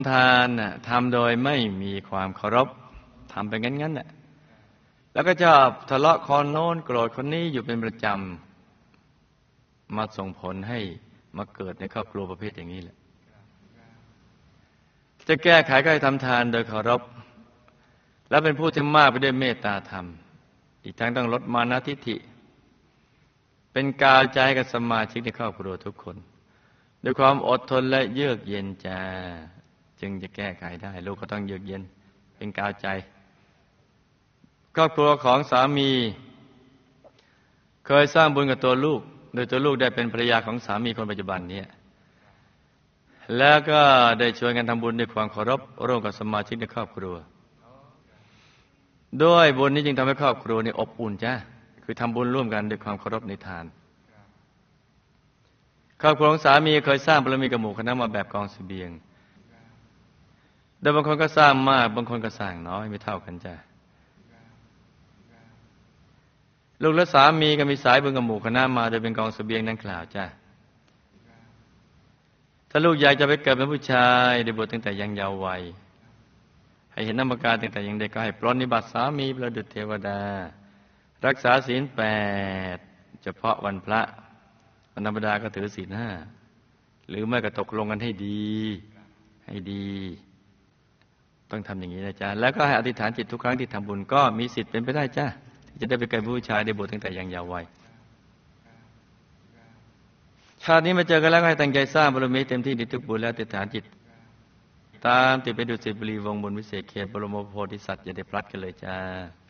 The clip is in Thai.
ทานน่ะทำโดยไม่มีความเคารพทำไปงั้นๆน่ะแล้วก็ชอบทะเลาะคนโน้นโกรธคนนี้อยู่เป็นประจำมาส่งผลให้มาเกิดในครอบครัวประเภทอย่างนี้แหละจะแก้ไขก็ให้ทำทานโดยเคารพและเป็นผู้ที่มากไปด้วยเมตตาธรรมอีกทั้งต้องลดมานะทิฏฐิเป็นกาวใจกับสมาชิกในครอบครัวทุกคนด้วยความอดทนและเยือกเย็นใจจึงจะแก้ไขได้ลูกก็ต้องเยือกเย็นเป็นกาวใจครอบครัวของสามีเคยสร้างบุญกับตัวลูกโดยตัวลูกได้เป็นภรรยาของสามีคนปัจจุบันนี้แล้วก็ได้ชวนกันทำบุญด้วยความเคารพร่วมกับสมาชิกในครอบครัวด้วยบุญนี้จึงทำให้ครอบครัวนี่อบอุ่นจ้ะคือทำบุญร่วมกันด้วยความเคารพในทานครอบครัวของสามีเคยสร้างบารมีกับหมู่คณะมาแบบกองเสบียงโดยบางคนก็สร้างมากบางคนก็สร้างน้อยไม่เท่ากันจ้ะลูกและสามีก็มีสายบุญกับหมู่คณะมาโดยเป็นกองเสบียงดังกล่าวจ้ะถ้าลูกอยากจะไปเกิดเป็นผู้ชายได้บวชตั้งแต่ยังเยาว์วัยให้เห็นน้ำประกาศตั้งแต่ยังเด็กก็ให้ปรนนิบัติสามีประดุจเทวดารักษาศีล8เฉพาะวันพระวันธรรมดาก็ถือศีล5หรือไม่ก็ตกลงกันให้ดีต้องทำอย่างนี้นะจ๊ะแล้วก็ให้อธิษฐานจิตทุกครั้งที่ทำบุญก็มีสิทธิ์เป็นไปได้จ้ะที่จะได้ไปเกิดผู้ชายได้บวชตั้งแต่ยังเยาว์วัยชาตินี้มาเจอกันแล้วก็ให้ตั้งใจสร้างบารมีเต็มที่ในทุกบุญและอธิษฐานจิตตามติดไปดุสิตบุรีวงบนวิเศษเขตบรมโพธิสัตว์อย่าได้พลัดกันเลยจ้า